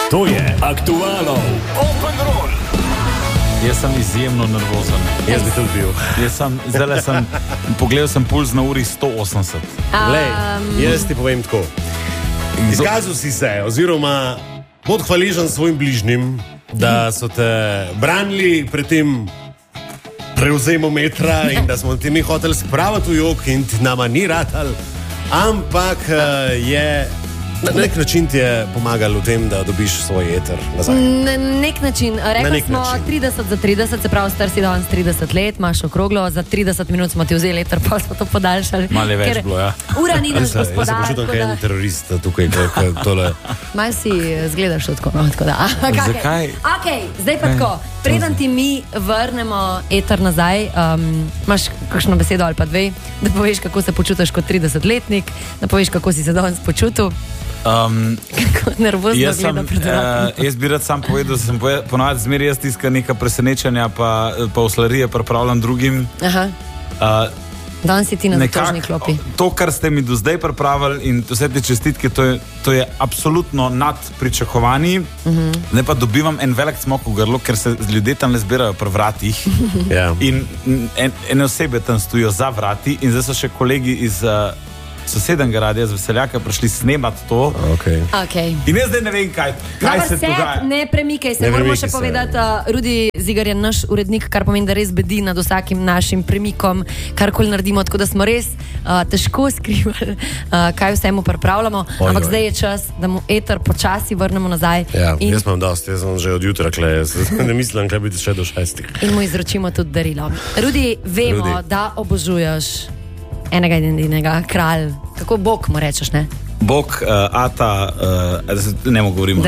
To je Aktualno Open Roll. Jaz sem izjemno nervozen. Jaz bi tudi bil. Zdaj sem pogledal sem puls na uri 180. Lej, jaz ti povem tako. Izkazal si se, oziroma bod hvaležen svojim bližnjim, da so te branili pred tem prevzemom metra in da smo ti mi hoteli spraviti v jok in ti nama ni ratal, ampak je na nek način ti je pomagal v tem, da dobiš svoj eter nazaj. Na nek način. Rekli smo 30 za 30, se pravi, star si danes 30 let, imaš okroglo, za 30 minut smo ti vzeli eter, pa smo to podaljšali. Malo več bilo, ja. Ura ni naš gospodar. Jaz se počutim, kaj je en terorist tukaj, tole. Malo si zgledaš tako, no, tako da. Zakaj? Ok, zdaj pa tako. Preden ti mi vrnemo eter nazaj, imaš kakšno besedo ali pa dve, da poveš, kako se počutiš kot 30-letnik, da poveš, kako si se danes počutil. Kako nervozno gleda pred vratom. Jaz bi rad sam povedal, da sem ponovadi zmeri jaz tiska neka presenečenja pa oslarije pripravljam drugim. Aha. Danes si ti na zatožni klopi. To, kar ste mi do zdaj pripravili in vse te čestitke, to je absolutno nad pričakovanji. Ne pa dobivam en velik smok v grlu, ker se ljudje tam ne zbirajo pri vratih. In ene osebe tam stojijo za vrati in zdaj so še kolegi iz sosednega radia z Veseljaka prišli snemati to. Okay. In jaz zdaj ne vem, kaj se dogaja. Ne premikaj se, moramo še povedati, Rudi Zigar je naš urednik, kar pomeni, da res bedi nad vsakim našim premikom, karkoli naredimo, tako da smo res težko skrivali, kaj vse mu pripravljamo, ampak zdaj je čas, da mu eter počasi vrnemo nazaj. Ja, jaz imam dosti, jaz sem že od jutra kle, ne mislim, kaj biti še do 6. In mu izročimo tudi darilo. Rudi, vemo, da obožuješ enega in edinega, kralj. Kako Bog mu rečeš, ne? Bog, Ata, ne mu govorimo.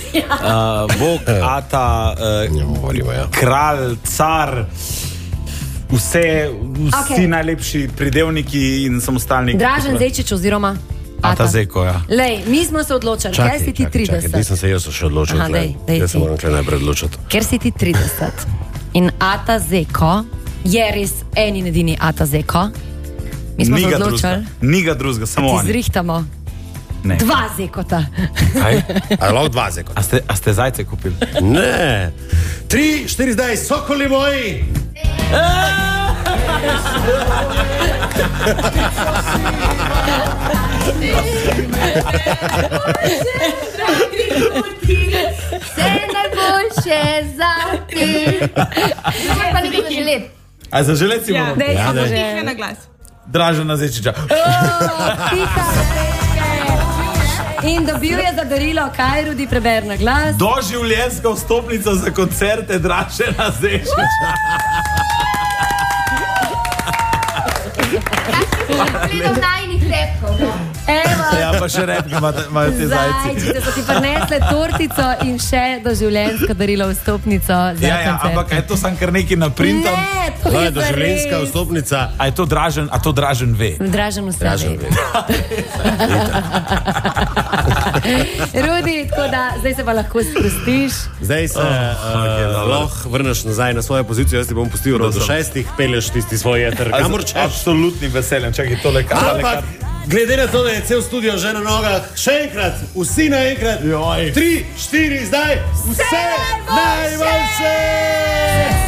Bog, Ata, kralj, car, vsi najlepši pridevniki in samostalniki. Dražen Zečič oziroma Ata Zeko, ja. Lej, mi smo se odločili, ker si ti 30. Čakaj, nisem se jaz še odločil. Jaz se moram najprej odločiti. Ker si ti 30. In Ata Zeko je res en in edini Ata Zeko. Mi smo se odločili. Ni ga drugega, samo oni. Ti zrihtamo. Ne. 2 zekota. Kaj? A lahko 2 zekota? A ste zajce kupili? Ne. 3, 4 zdaj, sokoli moji! Vse najboljše za ti. Zdaj pa nekaj želim. A zaželeti bomo? Dej, samo že na glas. Dražena Zečiča. Pika in dobil je za darilo, kaj Rudi preber na glas. Doživljenjska vstopnica za koncerte Dražena Zečiča. Gledam najnih repkov. Ja, pa še repka imajo te zajci. Zajčice so ti prinesle tortico in še doživljenjsko darilo vstopnico za koncerte. Ja, ampak je to sam kar nekaj naprintam? Ne, to je doživljenjska vstopnica. A je to Dražen, a to Dražen ve? Dražen vse ve. Rudi, tako da zdaj se pa lahko sprostiš. Zdaj se lahko vrneš nazaj na svojo pozicijo, jaz ti bom pustil do 6, pelješ tisti svoj eter. Kamor češ? Absolutnim veseljem, čakaj tole kar. Ampak, glede na to, da je cel studio že na nogah, še enkrat, vsi naenkrat, 3, 4, zdaj, vse najboljše!